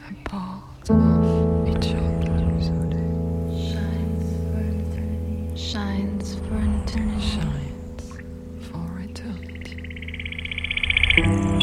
part of each other. Shines for an eternity. Shines for eternity.